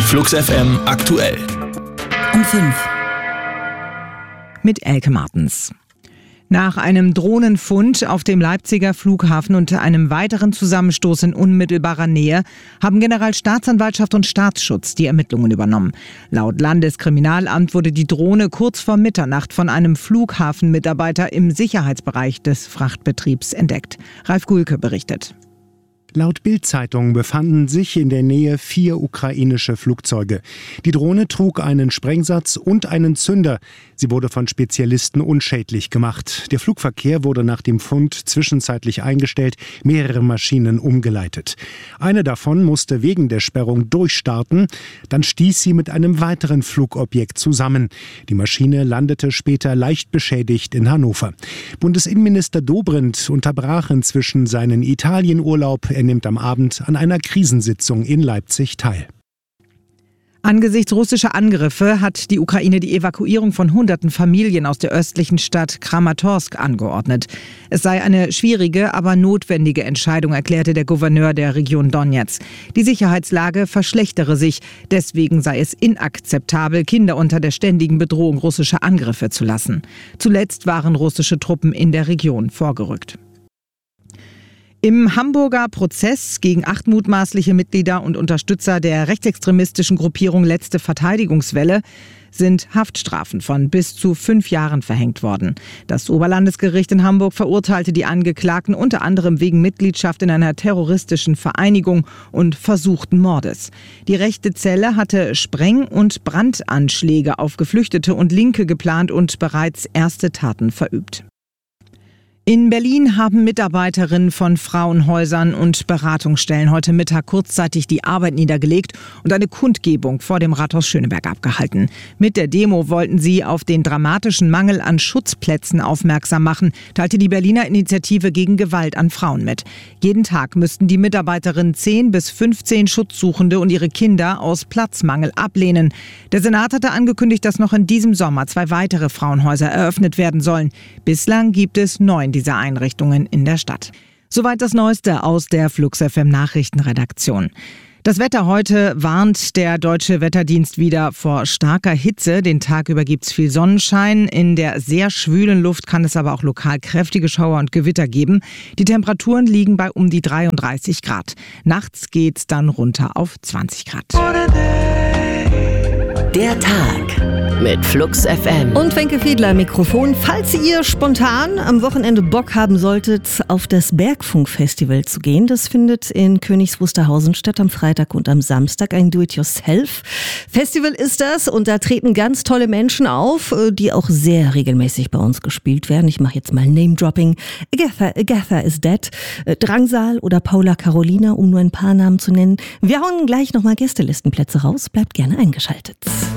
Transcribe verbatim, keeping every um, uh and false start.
Flux F M aktuell. Um fünf. Mit Elke Martens. Nach einem Drohnenfund auf dem Leipziger Flughafen und einem weiteren Zusammenstoß in unmittelbarer Nähe haben Generalstaatsanwaltschaft und Staatsschutz die Ermittlungen übernommen. Laut Landeskriminalamt wurde die Drohne kurz vor Mitternacht von einem Flughafenmitarbeiter im Sicherheitsbereich des Frachtbetriebs entdeckt. Ralf Gulke berichtet. Laut Bild-Zeitung befanden sich in der Nähe vier ukrainische Flugzeuge. Die Drohne trug einen Sprengsatz und einen Zünder. Sie wurde von Spezialisten unschädlich gemacht. Der Flugverkehr wurde nach dem Fund zwischenzeitlich eingestellt, mehrere Maschinen umgeleitet. Eine davon musste wegen der Sperrung durchstarten. Dann stieß sie mit einem weiteren Flugobjekt zusammen. Die Maschine landete später leicht beschädigt in Hannover. Bundesinnenminister Dobrindt unterbrach inzwischen seinen Italienurlaub. Er nimmt am Abend an einer Krisensitzung in Leipzig teil. Angesichts russischer Angriffe hat die Ukraine die Evakuierung von hunderten Familien aus der östlichen Stadt Kramatorsk angeordnet. Es sei eine schwierige, aber notwendige Entscheidung, erklärte der Gouverneur der Region Donezk. Die Sicherheitslage verschlechtere sich. Deswegen sei es inakzeptabel, Kinder unter der ständigen Bedrohung russischer Angriffe zu lassen. Zuletzt waren russische Truppen in der Region vorgerückt. Im Hamburger Prozess gegen acht mutmaßliche Mitglieder und Unterstützer der rechtsextremistischen Gruppierung Letzte Verteidigungswelle sind Haftstrafen von bis zu fünf Jahren verhängt worden. Das Oberlandesgericht in Hamburg verurteilte die Angeklagten unter anderem wegen Mitgliedschaft in einer terroristischen Vereinigung und versuchten Mordes. Die rechte Zelle hatte Spreng- und Brandanschläge auf Geflüchtete und Linke geplant und bereits erste Taten verübt. In Berlin haben Mitarbeiterinnen von Frauenhäusern und Beratungsstellen heute Mittag kurzzeitig die Arbeit niedergelegt und eine Kundgebung vor dem Rathaus Schöneberg abgehalten. Mit der Demo wollten sie auf den dramatischen Mangel an Schutzplätzen aufmerksam machen, teilte die Berliner Initiative gegen Gewalt an Frauen mit. Jeden Tag müssten die Mitarbeiterinnen zehn bis fünfzehn Schutzsuchende und ihre Kinder aus Platzmangel ablehnen. Der Senat hatte angekündigt, dass noch in diesem Sommer zwei weitere Frauenhäuser eröffnet werden sollen. Bislang gibt es neun dieser Einrichtungen in der Stadt. Soweit das Neueste aus der Flux F M Nachrichtenredaktion. Das Wetter heute warnt der Deutsche Wetterdienst wieder vor starker Hitze. Den Tag über gibt's viel Sonnenschein. In der sehr schwülen Luft kann es aber auch lokal kräftige Schauer und Gewitter geben. Die Temperaturen liegen bei um die dreiunddreißig Grad. Nachts geht's dann runter auf zwanzig Grad. Der Tag mit Flux F M. Und Wenke Fiedler am Mikrofon. Falls ihr spontan am Wochenende Bock haben solltet, auf das Bergfunk-Festival zu gehen, das findet in Königs Wusterhausen statt am Freitag und am Samstag. Ein Do-it-yourself-Festival ist das und da treten ganz tolle Menschen auf, die auch sehr regelmäßig bei uns gespielt werden. Ich mache jetzt mal Name-Dropping. Agatha, Agatha is Dead, Drangsal oder Paula Carolina, um nur ein paar Namen zu nennen. Wir hauen gleich nochmal Gästelistenplätze raus. Bleibt gerne eingeschaltet.